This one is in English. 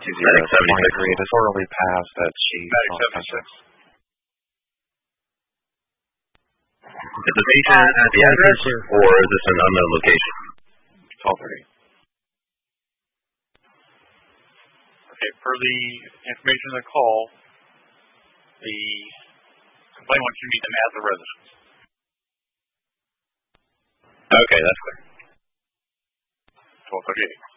Medic 76. It is orally passed that she... Medic 76. Is the patient at the address, or is this an unknown location? Call 30. Okay, per the information in the call, the complainant wants you to meet them at the residence. Okay, that's clear. 12:38.